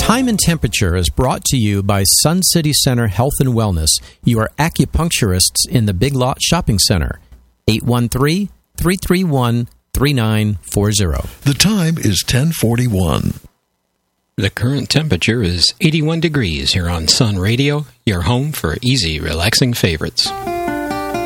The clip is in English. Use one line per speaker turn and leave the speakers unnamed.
Time and Temperature is brought to you by Sun City Center Health and Wellness, your acupuncturists in the Big Lot Shopping Center. 813-331-3940.
The time is 10:41.
The current temperature is 81 degrees here on Sun Radio, your home for easy, relaxing favorites.